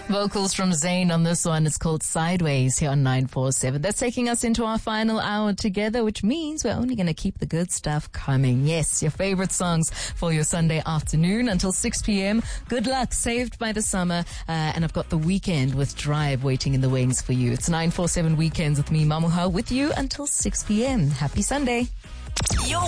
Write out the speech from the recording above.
Vocals from Zayn on this one. It's called Sideways here on 947. That's taking us into our final hour together, which means we're only going to keep the good stuff coming. Yes, your favorite songs for your Sunday afternoon until 6 p.m. Good luck. Saved by the Summer. And I've got the weekend with Drive waiting in the wings for you. It's 947 Weekends with me, Mamuha, with you until 6 p.m. Happy Sunday. Your